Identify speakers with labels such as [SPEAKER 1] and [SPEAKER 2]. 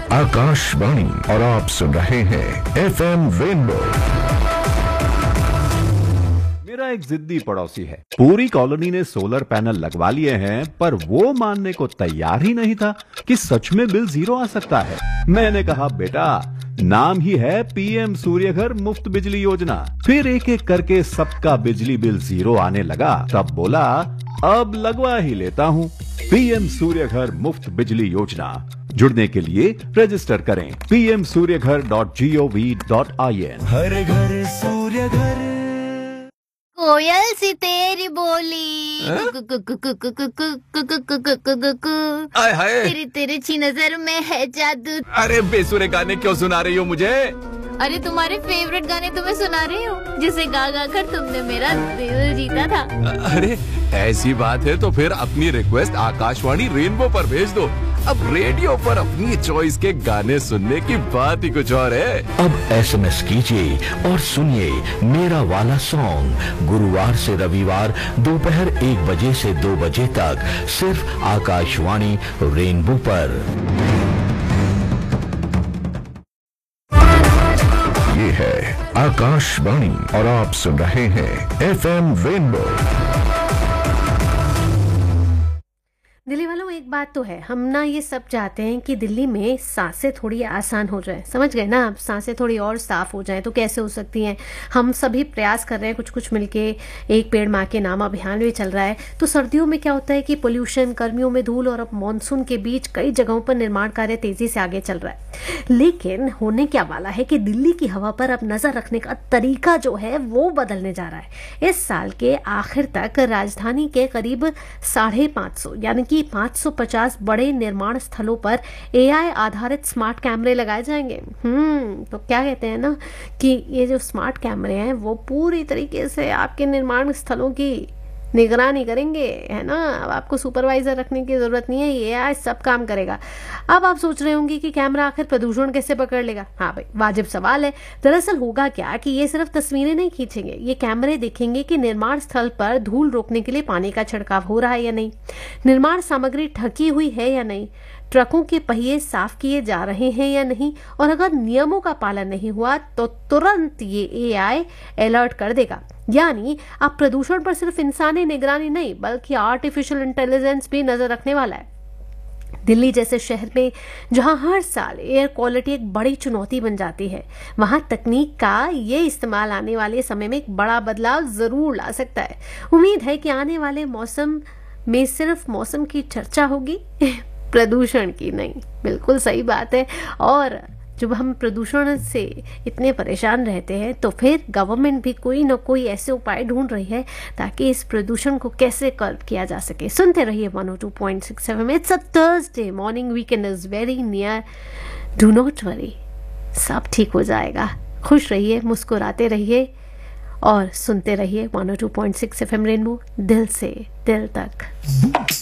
[SPEAKER 1] आकाशवाणी और आप सुन रहे हैं FM रेनबो।
[SPEAKER 2] मेरा एक जिद्दी पड़ोसी है, पूरी कॉलोनी ने सोलर पैनल लगवा लिए हैं, पर वो मानने को तैयार ही नहीं था कि सच में बिल जीरो आ सकता है। मैंने कहा बेटा, नाम ही है पीएम सूर्यघर मुफ्त बिजली योजना। फिर एक एक करके सबका बिजली बिल जीरो आने लगा, तब बोला अब लगवा ही लेता हूँ। पीएम सूर्यघर मुफ्त बिजली योजना, जुड़ने के लिए रजिस्टर करें pmsuryaghar.gov.in।
[SPEAKER 3] हर घर सूर्य घर।
[SPEAKER 4] कोयल सी तेरी बोली
[SPEAKER 5] आय हाय,
[SPEAKER 4] तेरी तिरछी नजर में है जादू।
[SPEAKER 5] अरे बेसुरे गाने क्यों सुना रही हो मुझे?
[SPEAKER 4] अरे तुम्हारे फेवरेट गाने तुम्हें सुना रही हूँ, जिसे गा गा कर तुमने मेरा दिल जीता था।
[SPEAKER 5] अरे ऐसी बात है तो फिर अपनी रिक्वेस्ट आकाशवाणी रेनबो पर भेज दो। अब रेडियो पर अपनी चॉइस के गाने सुनने की बात ही कुछ और है।
[SPEAKER 1] अब SMS कीजिए और सुनिए मेरा वाला सॉन्ग गुरुवार से रविवार दोपहर 1 बजे से 2 बजे तक सिर्फ आकाशवाणी रेनबो पर। ये है आकाशवाणी और आप सुन रहे हैं FM रेनबो।
[SPEAKER 6] दिल्ली वालों, एक बात तो है, हम ना ये सब चाहते हैं कि दिल्ली में सांसें थोड़ी आसान हो जाए। समझ गए ना? सांसें थोड़ी और साफ हो जाए तो कैसे हो सकती हैं? हम सभी प्रयास कर रहे हैं, कुछ कुछ मिलके। एक पेड़ माँ के नाम अभियान भी चल रहा है। तो सर्दियों में क्या होता है कि पोल्यूशन, गर्मियों में धूल, और अब मानसून के बीच कई जगहों पर निर्माण कार्य तेजी से आगे चल रहा है। लेकिन होने क्या वाला है कि दिल्ली की हवा पर अब नजर रखने का तरीका जो है वो बदलने जा रहा है। इस साल के आखिर तक राजधानी के करीब 550 यानी कि 550 बड़े निर्माण स्थलों पर AI आधारित स्मार्ट कैमरे लगाए जाएंगे। तो क्या कहते हैं ना कि ये जो स्मार्ट कैमरे हैं वो पूरी तरीके से आपके निर्माण स्थलों की निगरानी करेंगे, है ना। अब आपको सुपरवाइजर रखने की जरूरत नहीं है, ये AI सब काम करेगा। अब आप सोच रहे होंगे कि कैमरा आखिर प्रदूषण कैसे पकड़ लेगा। हाँ भाई, वाजिब सवाल है। दरअसल होगा क्या कि ये सिर्फ तस्वीरें नहीं खींचेंगे, ये कैमरे देखेंगे कि निर्माण स्थल पर धूल रोकने के लिए पानी का छिड़काव हो रहा है या नहीं, निर्माण सामग्री ढकी हुई है या नहीं, ट्रकों के पहिए साफ किए जा रहे हैं या नहीं, और अगर नियमों का पालन नहीं हुआ तो तुरंत ये AI अलर्ट कर देगा। यानी अब प्रदूषण पर सिर्फ इंसानी निगरानी नहीं बल्कि आर्टिफिशियल इंटेलिजेंस भी नजर रखने वाला है। दिल्ली जैसे शहर में जहां हर साल एयर क्वालिटी एक बड़ी चुनौती बन जाती है, वहां तकनीक का ये इस्तेमाल आने वाले समय में एक बड़ा बदलाव जरूर ला सकता है। उम्मीद है कि आने वाले मौसम में सिर्फ मौसम की चर्चा होगी, प्रदूषण की नहीं। बिल्कुल सही बात है। और जब हम प्रदूषण से इतने परेशान रहते हैं तो फिर गवर्नमेंट भी कोई ना कोई ऐसे उपाय ढूंढ रही है ताकि इस प्रदूषण को कैसे कर्ब किया जा सके। सुनते रहिए 102.6 FM। It's a Thursday morning, weekend is very near. Do not worry, सब ठीक हो जाएगा। खुश रहिए, मुस्कुराते रहिए और सुनते रहिए 102.6 FM रेनबो, दिल से दिल तक।